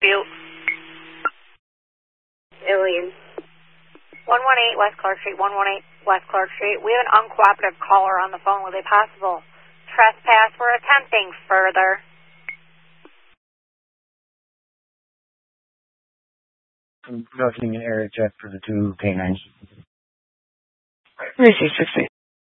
you. Alien. 118 West Clark Street, 118 West Clark Street. We have an uncooperative caller on the phone with a possible trespass. We're attempting further. I'm conducting an area check for the two canines. 3660.